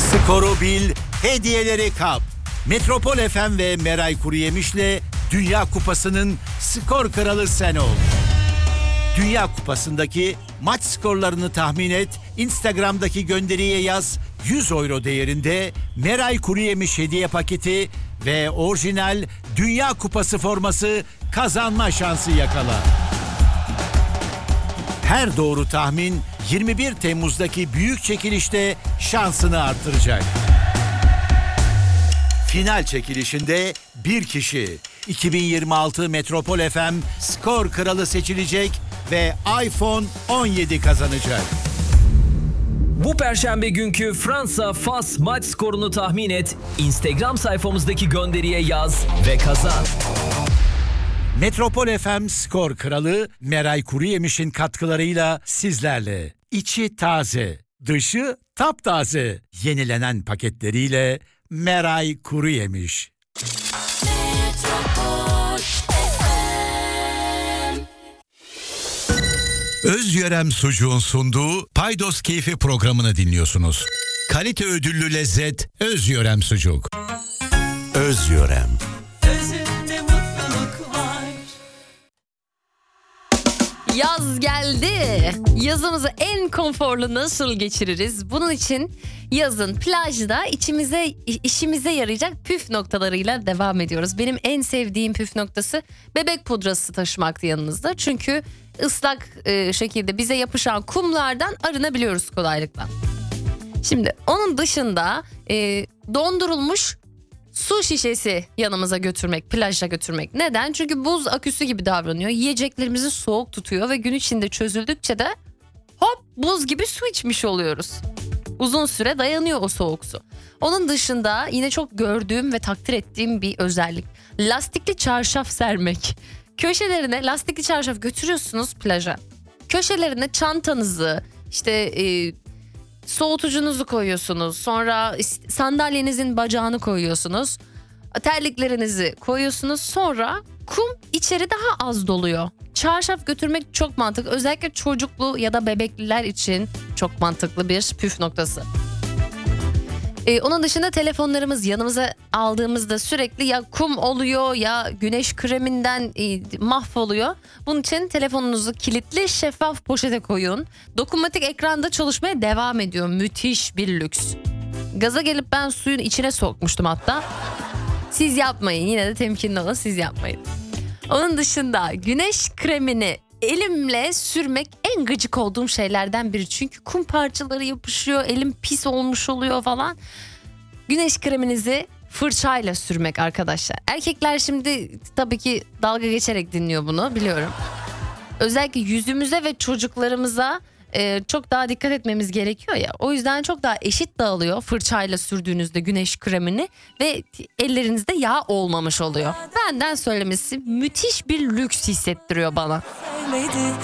Skoru bil, hediyeleri kap. Metropol FM ve Meray Kuruyemiş'le Dünya Kupası'nın skor kralı sen ol. Dünya Kupası'ndaki maç skorlarını tahmin et, Instagram'daki gönderiye yaz, 100 euro değerinde Meray Kuruyemiş hediye paketi ve orijinal Dünya Kupası forması kazanma şansı yakala. Her doğru tahmin 21 Temmuz'daki büyük çekilişte şansını artıracak. Final çekilişinde bir kişi 2026 Metropol FM skor kralı seçilecek ve iPhone 17 kazanacak. Bu perşembe günkü Fransa-Fas maç skorunu tahmin et, Instagram sayfamızdaki gönderiye yaz ve kazan. Metropol FM skor kralı Meray Kuruyemiş'in katkılarıyla sizlerle. İçi taze, dışı taptaze. Yenilenen paketleriyle Meray Kuruyemiş. Özyörem Sucuğun sunduğu Paydos Keyfi programını dinliyorsunuz. Kalite ödüllü lezzet Özyörem Sucuk. Özyörem. Özünde mutluluk var. Yaz geldi. Yazımızı en konforlu nasıl geçiririz? Bunun için yazın plajda işimize yarayacak püf noktalarıyla devam ediyoruz. Benim en sevdiğim püf noktası bebek pudrası taşımaktı yanınızda. Çünkü ıslak şekilde bize yapışan kumlardan arınabiliyoruz kolaylıkla. Şimdi onun dışında dondurulmuş su şişesi yanımıza götürmek, plaja götürmek. Neden? Çünkü buz aküsü gibi davranıyor. Yiyeceklerimizi soğuk tutuyor ve gün içinde çözüldükçe de hop buz gibi su içmiş oluyoruz. Uzun süre dayanıyor o soğuk su. Onun dışında yine çok gördüğüm ve takdir ettiğim bir özellik. Lastikli çarşaf sermek. Köşelerine lastikli çarşaf götürüyorsunuz plaja. Köşelerine çantanızı, soğutucunuzu koyuyorsunuz. Sonra sandalyenizin bacağını koyuyorsunuz. Terliklerinizi koyuyorsunuz. Sonra kum içeri daha az doluyor. Çarşaf götürmek çok mantıklı. Özellikle çocuklu ya da bebekliler için çok mantıklı bir püf noktası. Onun dışında telefonlarımız yanımıza aldığımızda sürekli ya kum oluyor ya güneş kreminden mahvoluyor. Bunun için telefonunuzu kilitli şeffaf poşete koyun. Dokunmatik ekranda çalışmaya devam ediyor. Müthiş bir lüks. Gaza gelip ben suyun içine sokmuştum hatta. Siz yapmayın, yine de temkinli olun, siz yapmayın. Onun dışında güneş kremini elimle sürmek en gıcık olduğum şeylerden biri. Çünkü kum parçaları yapışıyor, elim pis olmuş oluyor falan. Güneş kreminizi fırçayla sürmek arkadaşlar. Erkekler şimdi tabii ki dalga geçerek dinliyor bunu, biliyorum. Özellikle yüzümüze ve çocuklarımıza çok daha dikkat etmemiz gerekiyor ya. O yüzden çok daha eşit dağılıyor fırçayla sürdüğünüzde güneş kremini ve ellerinizde yağ olmamış oluyor. Benden söylemesi müthiş bir lüks hissettiriyor bana.